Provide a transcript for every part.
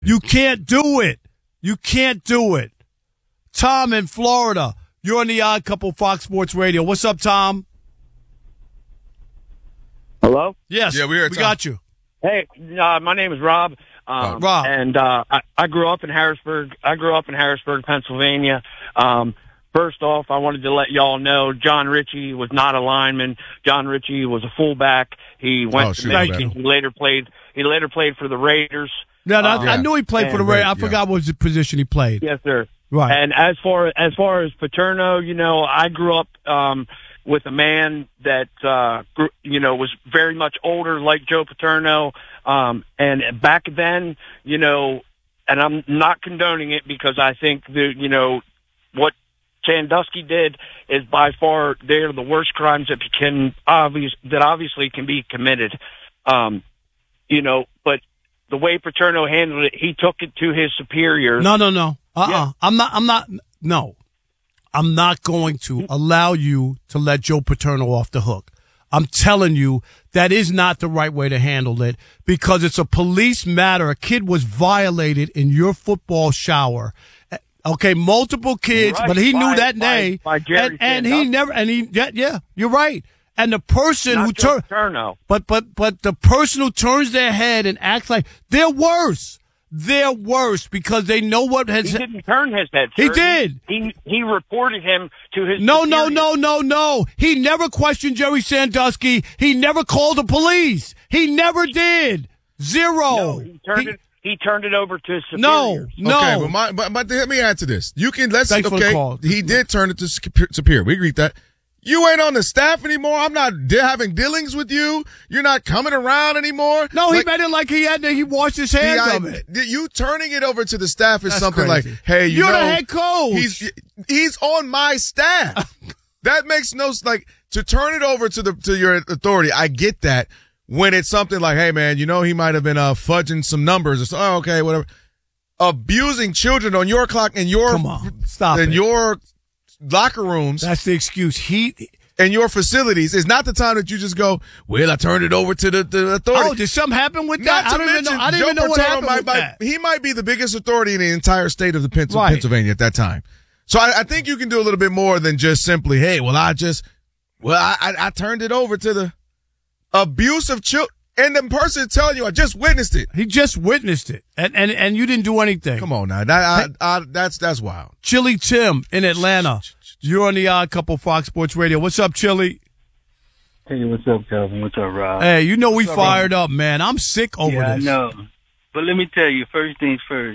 You can't do it. You can't do it. Tom in Florida. You're on the Odd Couple Fox Sports Radio. What's up, Tom? Hello? Yes. Yeah, we got you. Hey, my name is Rob. Rob. And I grew up in Harrisburg. Pennsylvania. First off, I wanted to let y'all know John Ritchie was not a lineman. John Ritchie was a fullback. He went to Michigan. He later played for the Raiders. No, I knew he played for the Raiders. I forgot what was the position he played. Yes, sir. Right. And as far as Paterno, I grew up with a man that was very much older, like Joe Paterno. And back then, and I'm not condoning it because I think what Sandusky did is by far they're the worst crimes that obviously can be committed. But the way Paterno handled it, he took it to his superiors. No. Yeah. I'm not going to allow you to let Joe Paterno off the hook. I'm telling you that is not the right way to handle it because it's a police matter. A kid was violated in your football shower. Okay, multiple kids, right, but he knew that day, by Jerry and he never, you're right. And the person not who turned, but the person who turns their head and acts like they're worse. They're worse because they know what has. He didn't turn his head, sir. He did. He reported him to his. No. He never questioned Jerry Sandusky. He never called the police. He never did. Zero. No, he turned it over to his superiors. No. Okay, but let me add to this. Thanks for the call. He did turn it to superior. We agreed that. You ain't on the staff anymore. I'm not having dealings with you. You're not coming around anymore. No, he made it like he washed his hands of it. You turning it over to the staff is That's something crazy. like, hey, you're the head coach. He's on my staff. That makes no to turn it over to your authority. I get that when it's something like, hey man, he might have been fudging some numbers or so. Oh, okay, whatever. Abusing children on your clock and your your locker rooms. That's the excuse. And your facilities is not the time that you just go, well, I turned it over to the authority. Oh, did something happen with that? I didn't even know what happened with that. He might be the biggest authority in the entire state of Pennsylvania at that time. So I think you can do a little bit more than just simply, hey, I turned it over to the abuse of children. And the person telling you, I just witnessed it. He just witnessed it. And you didn't do anything. Come on now. That's wild. Chili Tim in Atlanta. You're on the Odd Couple Fox Sports Radio. What's up, Chili? Hey, what's up, Calvin? What's up, Rob? Hey, we fired up, man. I'm sick over this. Yeah, I know. But let me tell you, first things first.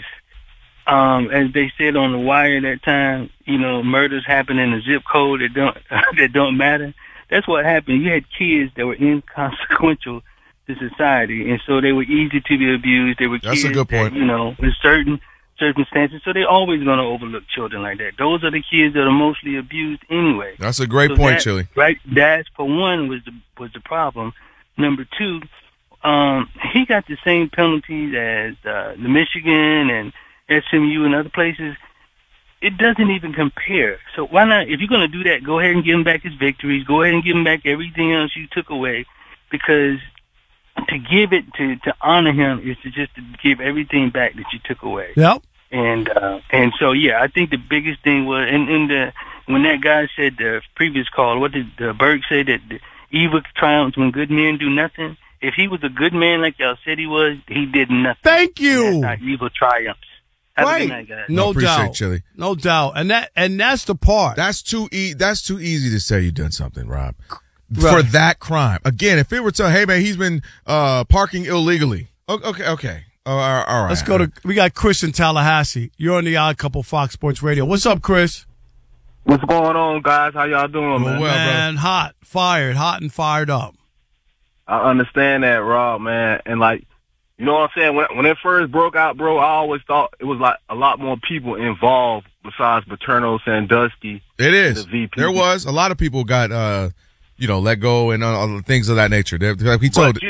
As they said on the wire that time, murders happen in a zip code that don't matter. That's what happened. You had kids that were inconsequential to society, and so they were easy to be abused. They were That's kids a good point. That, in certain circumstances, so they're always going to overlook children like that. Those are the kids that are mostly abused anyway. That's a great point, Chili. Right, that for one was the problem. Number two, he got the same penalties as the Michigan and SMU and other places. It doesn't even compare. So why not? If you're going to do that, go ahead and give him back his victories. Go ahead and give him back everything else you took away, because to give it to honor him is to just to give everything back that you took away. Yep. And so I think the biggest thing was when that guy said the previous call, what did Berg say, that the evil triumphs when good men do nothing? If he was a good man like y'all said he was, he did nothing. Thank you. That's how evil triumphs. Have a good night, guys. No doubt. Chili. No doubt. And that's the part. That's too easy to say you done something, Rob. Right. For that crime. Again, if it were to, hey man, he's been parking illegally. Okay. All right. Let's go we got Chris in Tallahassee. You're on the Odd Couple Fox Sports Radio. What's up, Chris? What's going on, guys? How y'all doing, man? Well, man, hot and fired up. I understand that, Rob, man. And you know what I'm saying? When it first broke out, bro, I always thought it was like a lot more people involved besides Paterno, Sandusky. It is. The VP. There was a lot of people got let go and things of that nature. He told. But,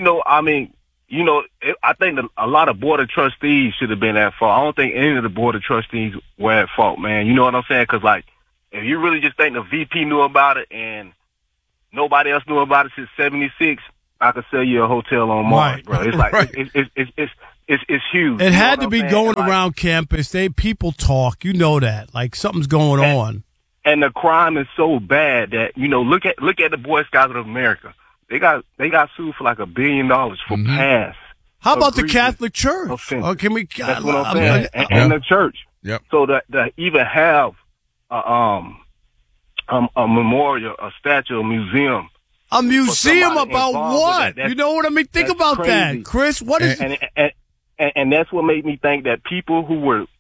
I think that a lot of board of trustees should have been at fault. I don't think any of the board of trustees were at fault, man. You know what I'm saying? Because, if you really just think the VP knew about it and nobody else knew about it since '76, I could sell you a hotel on Mars, bro. It's like right. it's it's huge. It You know had what to I'm be saying? going Like, around campus. People talk. You know that. Like something's going on. and the crime is so bad that look at the Boy Scouts of America. They got sued for like $1 billion for past. How about the egregious Catholic Church? offenses. Or can we? That's what I'm saying. And the church. Yep. So that even have a memorial, a statue, a museum. A museum somebody about involved what? with that. You know what I mean? Think That's about crazy. that, Chris. What is? And that's what made me think that people who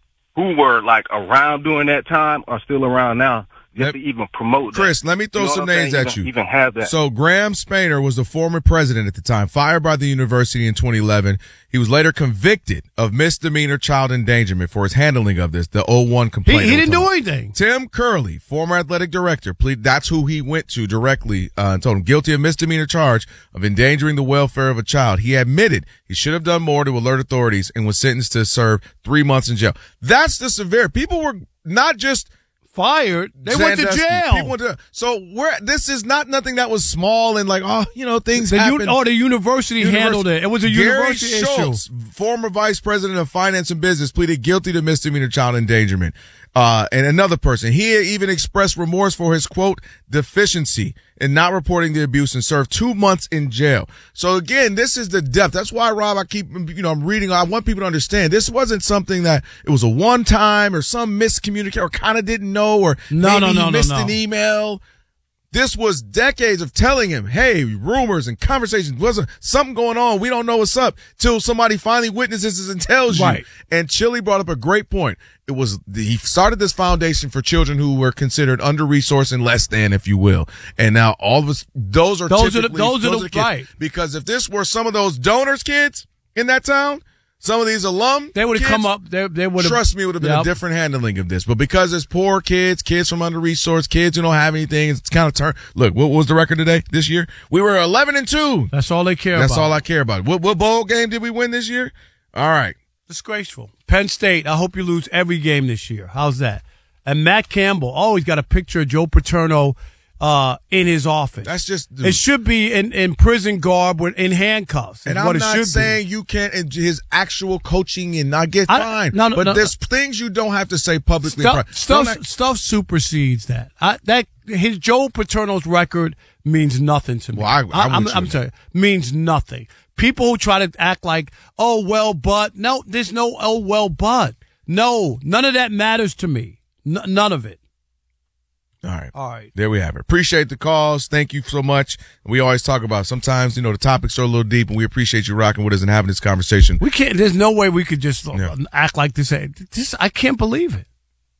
were like around during that time are still around now. Just to even promote that. Chris, let me throw some names at you. Even have that. So Graham Spainer was the former president at the time, fired by the university in 2011. He was later convicted of misdemeanor child endangerment for his handling of this, the 01 complaint. He didn't do anything. Tim Curley, former athletic director, that's who he went to directly and told him guilty of misdemeanor charge of endangering the welfare of a child. He admitted he should have done more to alert authorities and was sentenced to serve 3 months in jail. That's the severe. People were not just fired. They went to jail. People went to, so this is not nothing that was small and like, things happen. The university handled it. It was a Gary university Schultz, issue. former vice president of finance and business, pleaded guilty to misdemeanor child endangerment. And another person, he even expressed remorse for his quote deficiency in not reporting the abuse and served 2 months in jail. So again, this is the depth. That's why, Rob, I'm reading. I want people to understand this wasn't something that it was a one time or some miscommunication or kind of didn't know or maybe he missed an email. This was decades of telling him, hey, rumors and conversations, wasn't something going on. We don't know what's up till somebody finally witnesses and tells you. Right. And Chili brought up a great point. He started this foundation for children who were considered under-resourced and less than, if you will. And now all of us, those are the kids. Right. Because if this were some of those donors' kids in that town, some of these alum, they would have come up. They would have. Trust me, it would have been a different handling of this. But because it's poor kids from under-resourced, kids who don't have anything, it's kind of turned. Look, what was the record today? This year, we were 11-2. That's all they care about. That's all I care about. What bowl game did we win this year? All right, disgraceful. Penn State. I hope you lose every game this year. How's that? And Matt Campbell. He's got a picture of Joe Paterno in his office. That's just it should be in prison garb in handcuffs. And I'm not saying you can't his actual coaching and I get fine. But there's things you don't have to say publicly. Stuff supersedes that. His Joe Paterno's record means nothing to me. Well, I'm sorry, means nothing. People who try to act like, but no, there's no but. No, none of that matters to me. None of it. All right. There we have it. Appreciate the calls. Thank you so much. We always talk about sometimes, the topics are a little deep, and we appreciate you rocking with us and having this conversation. We can't. There's no way we could just act like this. I can't believe it.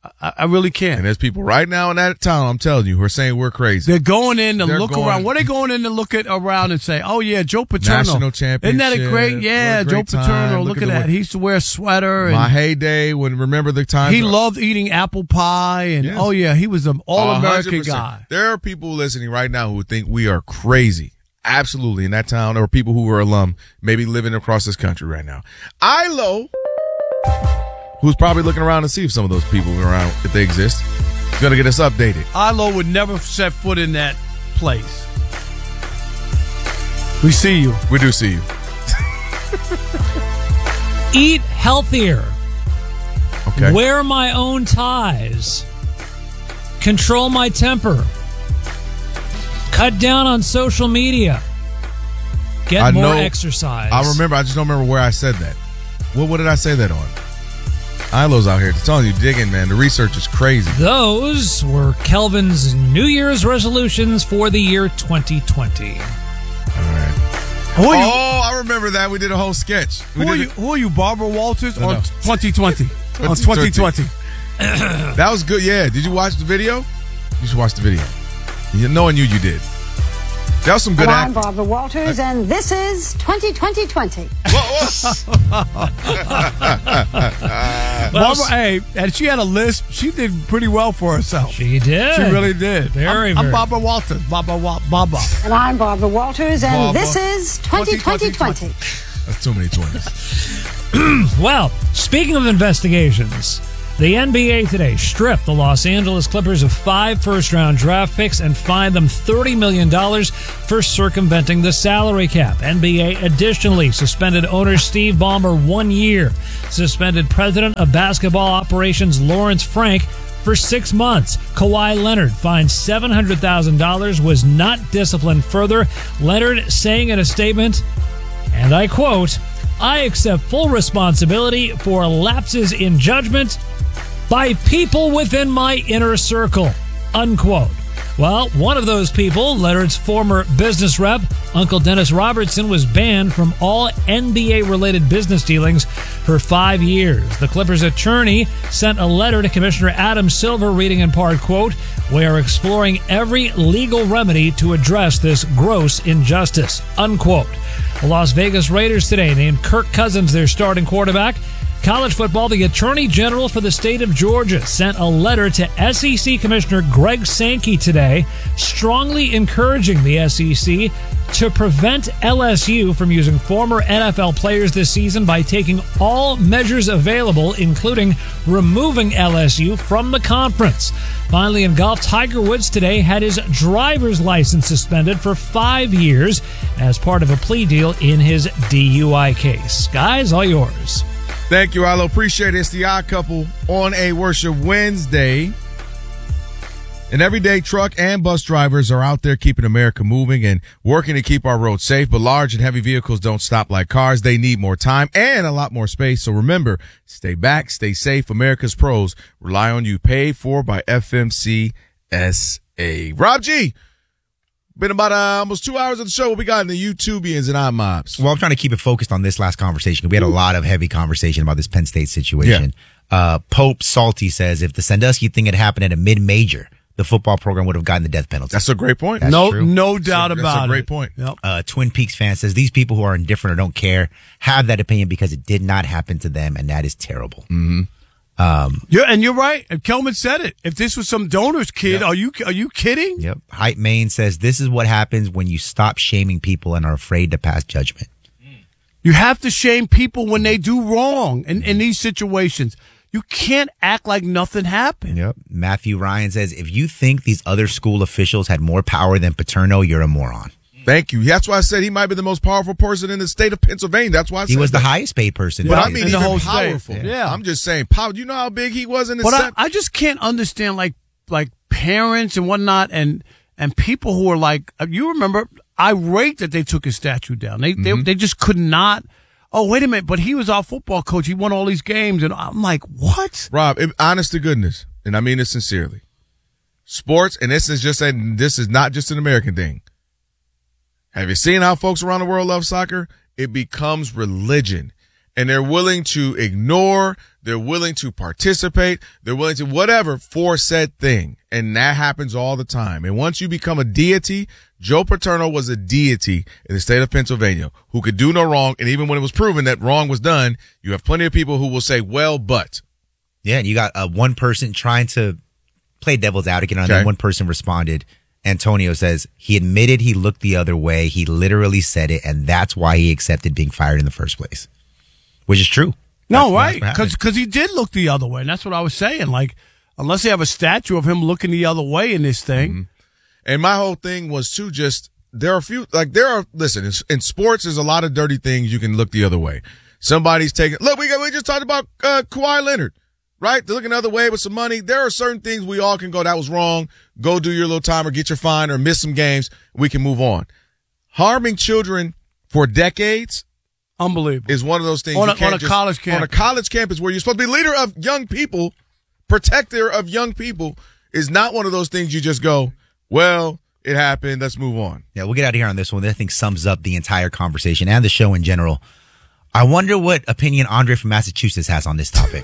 I really can't. And there's people right now in that town, I'm telling you, who are saying we're crazy. They're going in to look around. What are they going in to look around and say, oh, yeah, Joe Paterno. National championship. Isn't that a great, Joe Paterno. Look at that. He used to wear a sweater. My heyday, remember the time. He loved eating apple pie. And, he was an all-American guy. There are people listening right now who think we are crazy. Absolutely. In that town, or people who were alum, maybe living across this country right now. ILO, who's probably looking around to see if some of those people are around, if they exist, is going to get us updated. ILO would never set foot in that place. We see you. We do see you. Eat healthier. Okay. Wear my own ties. Control my temper. Cut down on social media. Get more exercise. I remember. I just don't remember where I said that. What did I say that on? ILO's out here. It's telling you, digging, man. The research is crazy. Those were Kelvin's New Year's resolutions for the year 2020. All right. I remember that. We did a whole sketch. Who are you, Barbara Walters on 2020? On 2020. That was good. Yeah. Did you watch the video? You should watch the video. Knowing you did. That was some good acting. I'm Barbara Walters, and this is 2020. Barbara, and she had a lisp. She did pretty well for herself. She did. She really did. I'm Barbara Walters. Barbara. And I'm Barbara Walters, and this is 2020. That's too many 20s. Well, speaking of investigations, The NBA today stripped the Los Angeles Clippers of 5 first-round draft picks and fined them $30 million for circumventing the salary cap. NBA additionally suspended owner Steve Ballmer 1 year, suspended president of basketball operations Lawrence Frank for 6 months. Kawhi Leonard fined $700,000, was not disciplined further. Leonard saying in a statement, and I quote, "I accept full responsibility for lapses in judgment by people within my inner circle," unquote. Well, one of those people, Leonard's former business rep, Uncle Dennis Robertson, was banned from all NBA-related business dealings for 5 years. The Clippers' attorney sent a letter to Commissioner Adam Silver reading in part, quote, "We are exploring every legal remedy to address this gross injustice," unquote. The Las Vegas Raiders today named Kirk Cousins their starting quarterback. College football, the Attorney General for the state of Georgia sent a letter to SEC Commissioner Greg Sankey today, strongly encouraging the SEC to prevent LSU from using former NFL players this season by taking all measures available, including removing LSU from the conference. Finally, in golf, Tiger Woods today had his driver's license suspended for 5 years as part of a plea deal in his DUI case. Guys, all yours. Thank you, Arlo. Appreciate it. It's the Odd Couple on a Worship Wednesday. And everyday truck and bus drivers are out there keeping America moving and working to keep our roads safe. But large and heavy vehicles don't stop like cars. They need more time and a lot more space. So remember, stay back, stay safe. America's pros rely on you. Paid for by FMC SA. Rob G. Been about almost 2 hours of the show. What we got in the YouTubians and iMobs? Well, I'm trying to keep it focused on this last conversation. We had a lot of heavy conversation about this Penn State situation. Yeah. Pope Salty says if the Sandusky thing had happened at a mid-major, the football program would have gotten the death penalty. That's a great point. No doubt about it. That's a great point. Yep. Twin Peaks fan says these people who are indifferent or don't care have that opinion because it did not happen to them, and that is terrible. Mm-hmm. You're right. Kelman said it. If this was some donor's kid, are you kidding? Yep. Hype Main says this is what happens when you stop shaming people and are afraid to pass judgment. You have to shame people when they do wrong in these situations. You can't act like nothing happened. Yep. Matthew Ryan says if you think these other school officials had more power than Paterno, you're a moron. Thank you. That's why I said he might be the most powerful person in the state of Pennsylvania. That's why I said he was the highest paid person. But I mean, in the whole powerful. State. Yeah. I'm just saying, power. You know how big he was in the But I just can't understand like parents and whatnot and people who are like, you remember, irate that they took his statue down. They just could not. Oh, wait a minute. But he was our football coach. He won all these games. And I'm like, what? Rob, honest to goodness, and I mean this sincerely, sports, and this is not just an American thing. Have you seen how folks around the world love soccer? It becomes religion. And they're willing to ignore, they're willing to participate, they're willing to whatever for said thing. And that happens all the time. And once you become a deity, Joe Paterno was a deity in the state of Pennsylvania who could do no wrong. And even when it was proven that wrong was done, you have plenty of people who will say, well, but. Yeah, and you got one person trying to play devil's advocate, and then one person responded. Antonio says he admitted he looked the other way. He literally said it, and that's why he accepted being fired in the first place, which is true. No, right? Because he did look the other way, and that's what I was saying. Like, unless they have a statue of him looking the other way in this thing. Mm-hmm. And my whole thing was to just listen, in sports, there's a lot of dirty things you can look the other way. Somebody's taking, look, we just talked about Kawhi Leonard. Right? They're looking the other way with some money. There are certain things we all can go, that was wrong. Go do your little time or get your fine or miss some games. We can move on. Harming children for decades. Unbelievable. Is one of those things on a college campus. On a college campus where you're supposed to be leader of young people, protector of young people, is not one of those things you just go, well, it happened. Let's move on. Yeah, we'll get out of here on this one. That I think sums up the entire conversation and the show in general. I wonder what opinion Andre from Massachusetts has on this topic.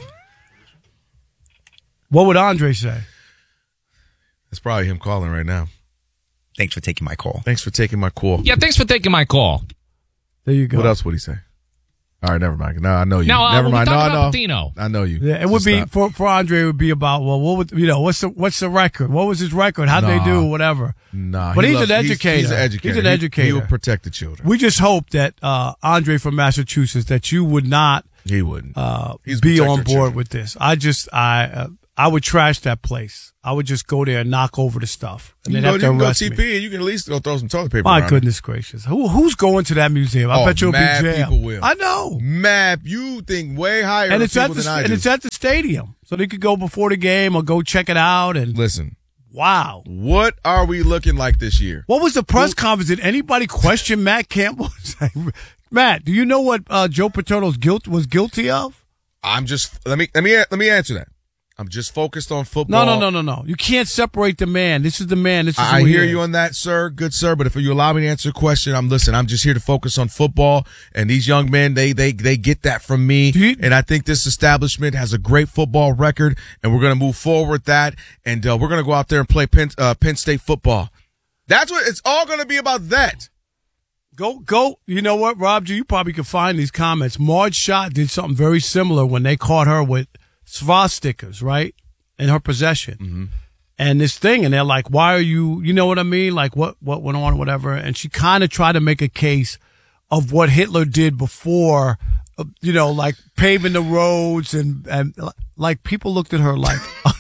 What would Andre say? That's probably him calling right now. Thanks for taking my call. Thanks for taking my call. Yeah, thanks for taking my call. There you go. What else would he say? All right, never mind. No, I know you. No, never mind. No. Patino. I know you. Yeah, it would be for Andre. It would be about what's the record? What was his record? How'd they do? Whatever. Nah, but he's an educator. He's an educator. He's an educator. He will protect the children. We just hope that Andre from Massachusetts, that you would not He wouldn't. Be on board with this. I would trash that place. I would just go there and knock over the stuff. And you then have to arrest TP me. and you can at least go throw some toilet paper. My goodness gracious. Who's going to that museum? I bet you'll be jammed. People will. I know. You think way higher and of people than I do. And it's at the stadium. So they could go before the game or go check it out. And listen. Wow. What are we looking like this year? What was the press conference? Did anybody question Matt Campbell? Matt, do you know what Joe Paterno's was guilty of? I'm just let me answer that. I'm just focused on football. No. You can't separate the man. This is the man. This is I hear you on that, sir. Good sir. But if you allow me to answer a question, I'm just here to focus on football. And these young men, they get that from me. And I think this establishment has a great football record, and we're going to move forward with that. And we're going to go out there and play Penn State football. That's what it's all going to be about. That. Go. You know what, Rob G? You probably could find these comments. Marge Schott did something very similar when they caught her with swastikas, right, in her possession. Mm-hmm. And this thing, and they're like, why are you know what I mean? Like, what went on, whatever. And she kind of tried to make a case of what Hitler did before, like paving the roads and like people looked at her like,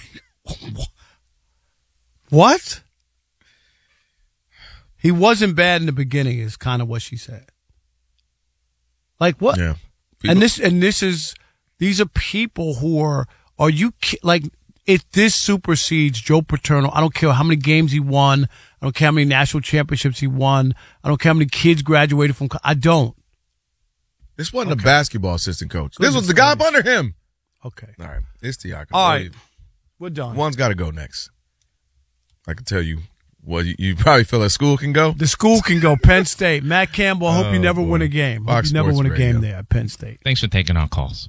what? He wasn't bad in the beginning is kind of what she said. Like what? Yeah. These are people who are you like, if this supersedes Joe Paterno, I don't care how many games he won. I don't care how many national championships he won. I don't care how many kids graduated from, I don't. This wasn't a basketball assistant coach. This was the guy up under him. Okay. All right. It's Tiago. All right. We're done. One's got to go next. I can tell you. Well, you probably feel like school can go? The school can go. Penn State. Matt Campbell, I hope you never win a game. Fox hope you never Sports win a Radio. game there at Penn State. Thanks for taking our calls.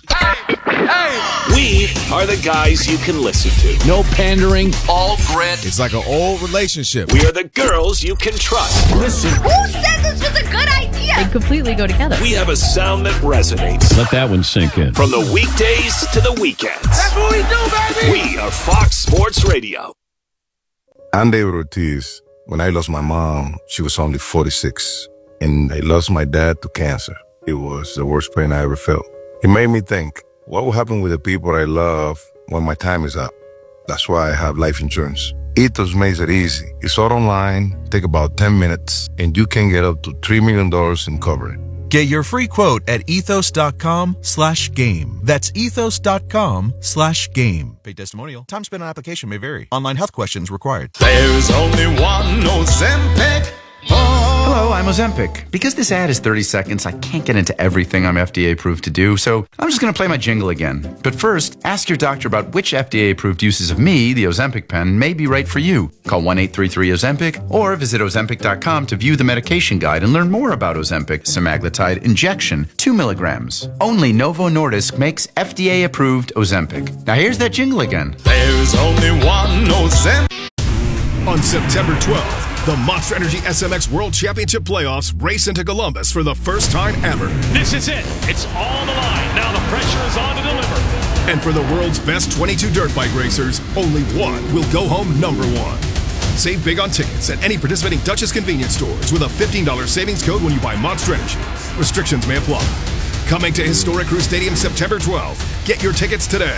We are the guys you can listen to. No pandering, all grit. It's like an old relationship. We are the girls you can trust. Listen. Who said this was a good idea? They completely go together. We have a sound that resonates. Let that one sink in. From the weekdays to the weekends. That's what we do, baby. We are Fox Sports Radio. I'm David Ortiz. When I lost my mom, she was only 46, and I lost my dad to cancer. It was the worst pain I ever felt. It made me think, what will happen with the people I love when my time is up? That's why I have life insurance. Ethos makes it easy. It's all online, take about 10 minutes, and you can get up to $3 million in coverage. Get your free quote at ethos.com/game. That's ethos.com/game. Paid testimonial. Time spent on application may vary. Online health questions required. There's only one Ozempic. Hello, I'm Ozempic. Because this ad is 30 seconds, I can't get into everything I'm FDA approved to do, so I'm just going to play my jingle again. But first, ask your doctor about which FDA approved uses of me, the Ozempic pen, may be right for you. Call 1-833-OZEMPIC or visit Ozempic.com to view the medication guide and learn more about Ozempic semaglutide injection, 2 milligrams. Only Novo Nordisk makes FDA approved Ozempic. Now here's that jingle again. There's only one Ozempic. On September 12th, the Monster Energy SMX World Championship Playoffs race into Columbus for the first time ever. This is it. It's on the line. Now the pressure is on to deliver. And for the world's best 22 dirt bike racers, only one will go home number one. Save big on tickets at any participating Duchess convenience stores with a $15 savings code when you buy Monster Energy. Restrictions may apply. Coming to Historic Crew Stadium September 12th. Get your tickets today.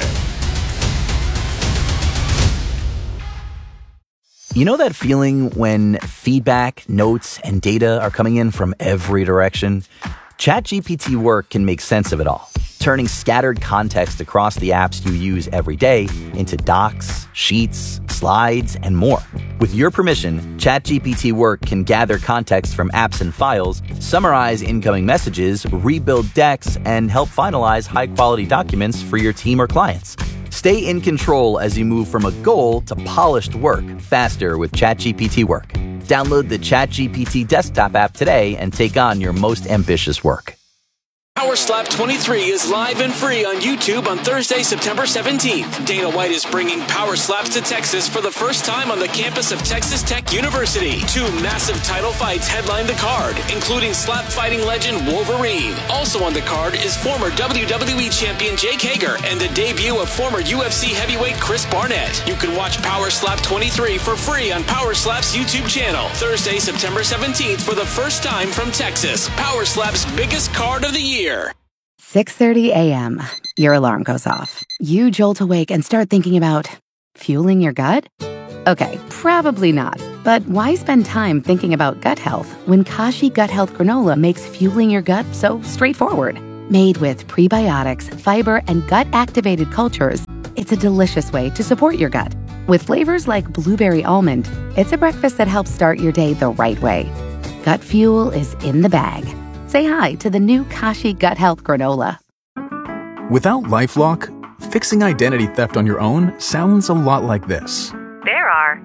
You know that feeling when feedback, notes, and data are coming in from every direction? ChatGPT Work can make sense of it all, turning scattered context across the apps you use every day into docs, sheets, slides, and more. With your permission, ChatGPT Work can gather context from apps and files, summarize incoming messages, rebuild decks, and help finalize high-quality documents for your team or clients. Stay in control as you move from a goal to polished work faster with ChatGPT Work. Download the ChatGPT desktop app today and take on your most ambitious work. Power Slap 23 is live and free on YouTube on Thursday, September 17th. Dana White is bringing Power Slaps to Texas for the first time on the campus of Texas Tech University. 2 massive title fights headline the card, including slap fighting legend Wolverine. Also on the card is former WWE champion Jake Hager and the debut of former UFC heavyweight Chris Barnett. You can watch Power Slap 23 for free on Power Slap's YouTube channel. Thursday, September 17th for the first time from Texas. Power Slap's biggest card of the year. 6:30 a.m. Your alarm goes off. You jolt awake and start thinking about fueling your gut? Okay, probably not. But why spend time thinking about gut health when Kashi Gut Health Granola makes fueling your gut so straightforward? Made with prebiotics, fiber, and gut-activated cultures, it's a delicious way to support your gut. With flavors like blueberry almond, it's a breakfast that helps start your day the right way. Gut fuel is in the bag. Say hi to the new Kashi Gut Health Granola. Without LifeLock, fixing identity theft on your own sounds a lot like this. There are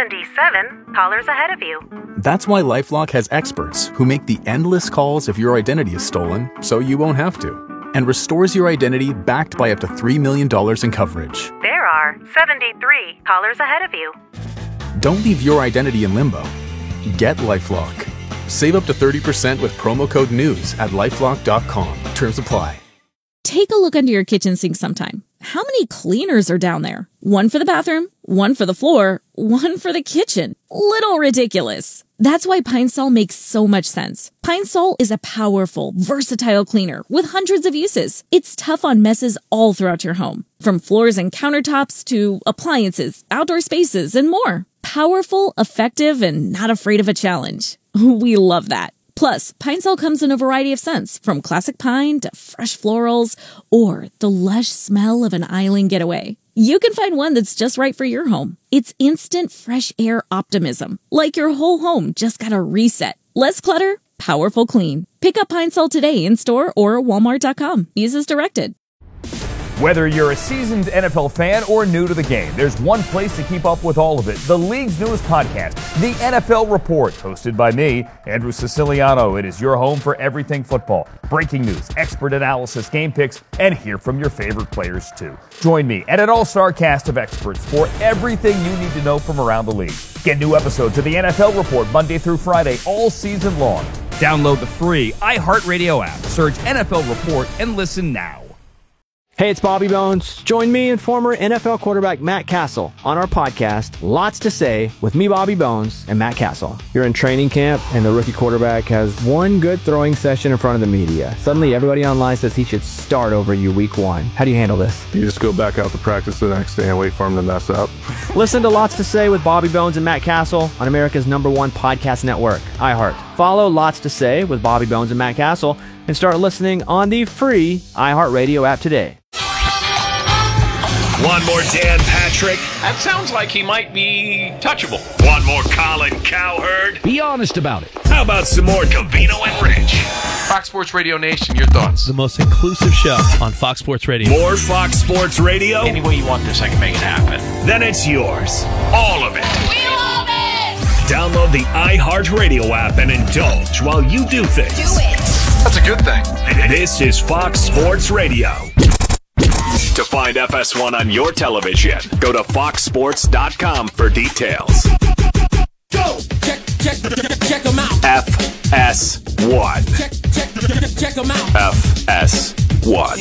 77 callers ahead of you. That's why LifeLock has experts who make the endless calls if your identity is stolen so you won't have to, and restores your identity backed by up to $3 million in coverage. There are 73 callers ahead of you. Don't leave your identity in limbo. Get LifeLock. Save up to 30% with promo code NEWS at LifeLock.com. Terms apply. Take a look under your kitchen sink sometime. How many cleaners are down there? One for the bathroom, one for the floor, one for the kitchen. Little ridiculous. That's why Pine Sol makes so much sense. Pine Sol is a powerful, versatile cleaner with hundreds of uses. It's tough on messes all throughout your home, from floors and countertops to appliances, outdoor spaces, and more. Powerful, effective, and not afraid of a challenge. We love that. Plus, Pine Sol comes in a variety of scents, from classic pine to fresh florals, or the lush smell of an island getaway. You can find one that's just right for your home. It's instant fresh air optimism, like your whole home just got a reset. Less clutter, powerful clean. Pick up Pine Sol today in store or Walmart.com. Use as directed. Whether you're a seasoned NFL fan or new to the game, there's one place to keep up with all of it. The league's newest podcast, The NFL Report, hosted by me, Andrew Siciliano. It is your home for everything football. Breaking news, expert analysis, game picks, and hear from your favorite players too. Join me and an all-star cast of experts for everything you need to know from around the league. Get new episodes of The NFL Report Monday through Friday all season long. Download the free iHeartRadio app. Search NFL Report and listen now. Hey, it's Bobby Bones. Join me and former NFL quarterback Matt Castle on our podcast, Lots to Say, with me, Bobby Bones, and Matt Castle. You're in training camp, and the rookie quarterback has one good throwing session in front of the media. Suddenly, everybody online says he should start over you week one. How do you handle this? You just go back out to practice the next day and wait for him to mess up. Listen to Lots to Say with Bobby Bones and Matt Castle on America's #1 podcast network, iHeart. Follow Lots to Say with Bobby Bones and Matt Castle and start listening on the free iHeartRadio app today. One more Dan Patrick. That sounds like he might be touchable. One more Colin Cowherd. Be honest about it. How about some more Covino and Rich? Fox Sports Radio Nation, your thoughts? The most inclusive show on Fox Sports Radio. More Fox Sports Radio? Any way you want this, I can make it happen. Then it's yours. All of it. We love it! Download the iHeartRadio app and indulge while you do things. Do it! That's a good thing. This is Fox Sports Radio. To find FS1 on your television, go to foxsports.com for details. Go! Check them out. FS1. Check them out. FS1.